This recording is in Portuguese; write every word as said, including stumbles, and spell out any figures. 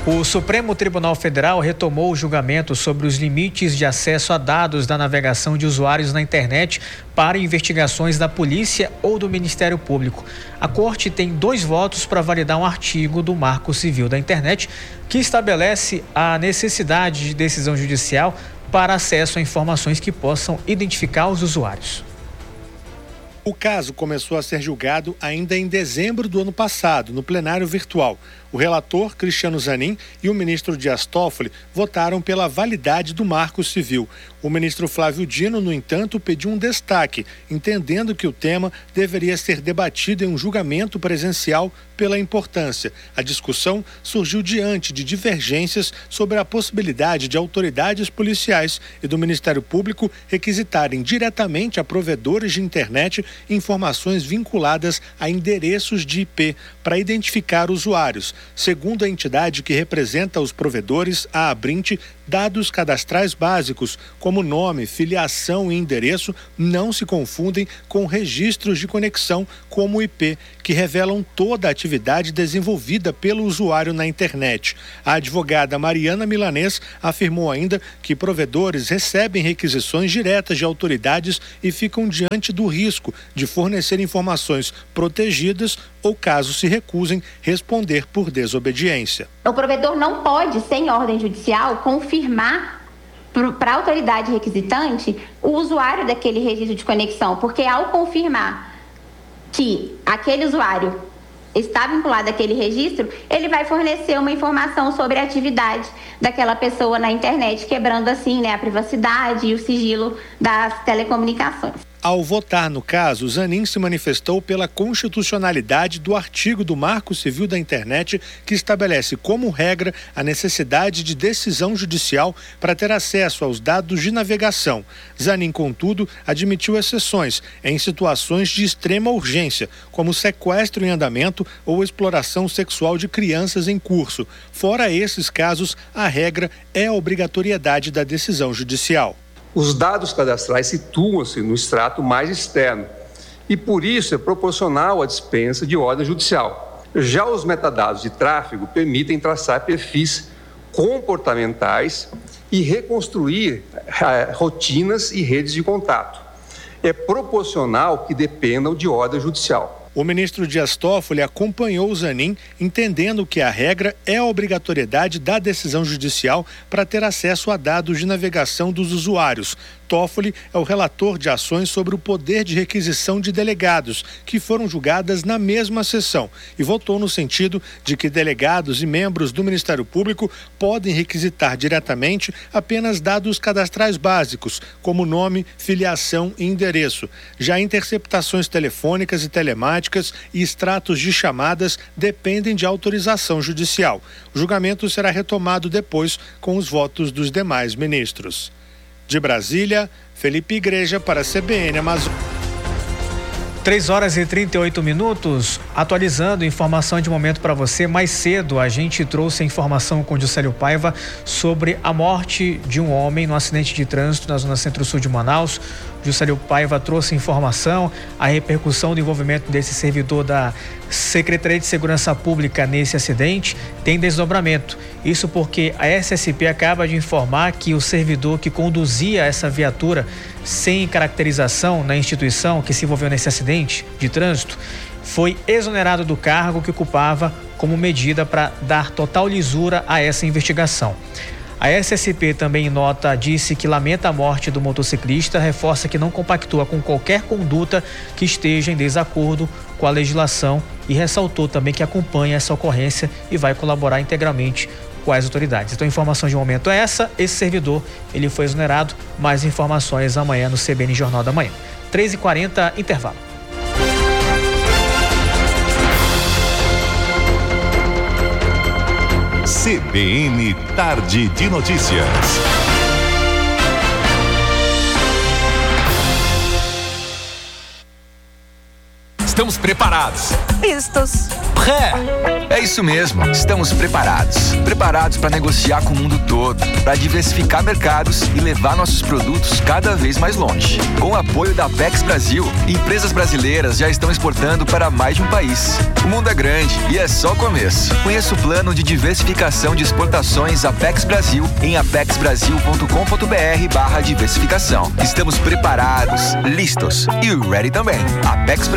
O Supremo Tribunal Federal retomou o julgamento sobre os limites de acesso a dados da navegação de usuários na internet para investigações da polícia ou do Ministério Público. A Corte tem dois votos para validar um artigo do Marco Civil da Internet que estabelece a necessidade de decisão judicial para acesso a informações que possam identificar os usuários. O caso começou a ser julgado ainda em dezembro do ano passado, no plenário virtual. O relator, Cristiano Zanin, e o ministro Dias Toffoli votaram pela validade do Marco Civil. O ministro Flávio Dino, no entanto, pediu um destaque, entendendo que o tema deveria ser debatido em um julgamento presencial pela importância. A discussão surgiu diante de divergências sobre a possibilidade de autoridades policiais e do Ministério Público requisitarem diretamente a provedores de internet informações vinculadas a endereços de I P para identificar usuários. Segundo a entidade que representa os provedores, a Abrint, dados cadastrais básicos, como nome, filiação e endereço, não se confundem com registros de conexão, como o I P, que revelam toda a atividade desenvolvida pelo usuário na internet. A advogada Mariana Milanês afirmou ainda que provedores recebem requisições diretas de autoridades e ficam diante do risco de fornecer informações protegidas ou, caso se recusem, responder por desobediência. O provedor não pode, sem ordem judicial, confirmar para a autoridade requisitante o usuário daquele registro de conexão, porque ao confirmar que aquele usuário está vinculado àquele registro, ele vai fornecer uma informação sobre a atividade daquela pessoa na internet, quebrando assim, né, a privacidade e o sigilo das telecomunicações. Ao votar no caso, Zanin se manifestou pela constitucionalidade do artigo do Marco Civil da Internet que estabelece como regra a necessidade de decisão judicial para ter acesso aos dados de navegação. Zanin, contudo, admitiu exceções em situações de extrema urgência, como sequestro em andamento ou exploração sexual de crianças em curso. Fora esses casos, a regra é a obrigatoriedade da decisão judicial. Os dados cadastrais situam-se no extrato mais externo e, por isso, é proporcional à dispensa de ordem judicial. Já os metadados de tráfego permitem traçar perfis comportamentais e reconstruir eh, rotinas e redes de contato. É proporcional que dependam de ordem judicial. O ministro Dias Toffoli acompanhou o Zanin, entendendo que a regra é a obrigatoriedade da decisão judicial para ter acesso a dados de navegação dos usuários. Toffoli é o relator de ações sobre o poder de requisição de delegados, que foram julgadas na mesma sessão, e votou no sentido de que delegados e membros do Ministério Público podem requisitar diretamente apenas dados cadastrais básicos, como nome, filiação e endereço. Já interceptações telefônicas e telemáticas e extratos de chamadas dependem de autorização judicial. O julgamento será retomado depois com os votos dos demais ministros. De Brasília, Felipe Igreja para a C B N Amazônia. três horas e trinta e oito minutos, atualizando informação de momento para você. Mais cedo a gente trouxe a informação com o Juscelio Paiva sobre a morte de um homem no acidente de trânsito na zona centro-sul de Manaus. Juscelio Paiva trouxe informação, a repercussão do envolvimento desse servidor da Secretaria de Segurança Pública nesse acidente tem desdobramento. Isso porque a S S P acaba de informar que o servidor que conduzia essa viatura sem caracterização na instituição que se envolveu nesse acidente de trânsito foi exonerado do cargo que ocupava como medida para dar total lisura a essa investigação. A S S P também em nota disse que lamenta a morte do motociclista, reforça que não compactua com qualquer conduta que esteja em desacordo com a legislação e ressaltou também que acompanha essa ocorrência e vai colaborar integralmente com as autoridades. Então a informação de momento é essa, esse servidor ele foi exonerado, mais informações amanhã no C B N Jornal da Manhã. três e quarenta, intervalo. C B N Tarde de Notícias. Estamos preparados. Vistos. Prêt! É isso mesmo, estamos preparados. Preparados para negociar com o mundo todo, para diversificar mercados e levar nossos produtos cada vez mais longe. Com o apoio da Apex Brasil, empresas brasileiras já estão exportando para mais de um país. O mundo é grande e é só o começo. Conheça o plano de diversificação de exportações Apex Brasil em apex brasil ponto com ponto b r barra diversificação. Estamos preparados, listos e ready também. Apex